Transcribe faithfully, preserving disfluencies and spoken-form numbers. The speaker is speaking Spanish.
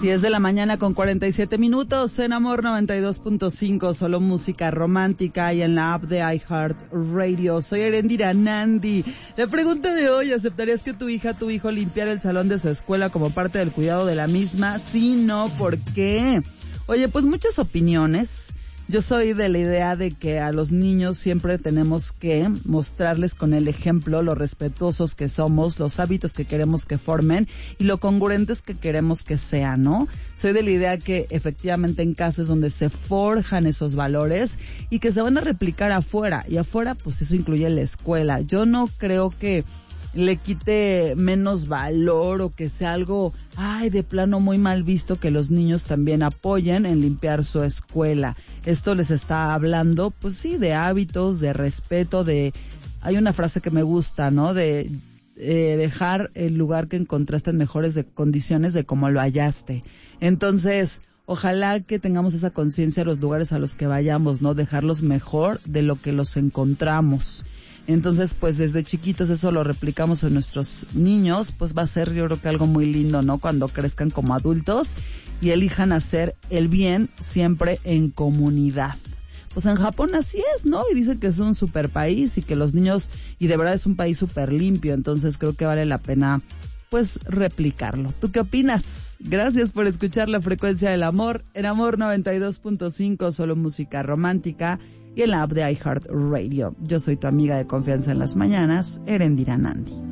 diez de la mañana con cuarenta y siete minutos en Amor noventa y dos punto cinco, solo música romántica y en la app de iHeartRadio. Soy Erendira Nandi. La pregunta de hoy: ¿aceptarías que tu hija, tu hijo limpiara el salón de su escuela como parte del cuidado de la misma? Sí, no, ¿por qué? Oye, pues muchas opiniones. Yo soy de la idea de que a los niños siempre tenemos que mostrarles con el ejemplo lo respetuosos que somos, los hábitos que queremos que formen y lo congruentes que queremos que sean, ¿no? Soy de la idea que efectivamente en casa es donde se forjan esos valores y que se van a replicar afuera. Y afuera, pues eso incluye la escuela. Yo no creo que le quite menos valor o que sea algo, ay, de plano muy mal visto que los niños también apoyen en limpiar su escuela. Esto les está hablando, pues sí, de hábitos, de respeto, de... Hay una frase que me gusta, ¿no? De eh, dejar el lugar que encontraste en mejores de condiciones de como lo hallaste. Entonces, ojalá que tengamos esa conciencia de los lugares a los que vayamos, ¿no? Dejarlos mejor de lo que los encontramos. Entonces, pues desde chiquitos eso lo replicamos en nuestros niños, pues va a ser, yo creo que algo muy lindo, ¿no? Cuando crezcan como adultos y elijan hacer el bien siempre en comunidad. Pues en Japón así es, ¿no? Y dicen que es un super país y que los niños, y de verdad es un país súper limpio, entonces creo que vale la pena, pues, replicarlo. ¿Tú qué opinas? Gracias por escuchar La Frecuencia del Amor en Amor noventa y dos punto cinco, solo música romántica, y en la app de iHeartRadio. Yo soy tu amiga de confianza en las mañanas, Erendira Nandi.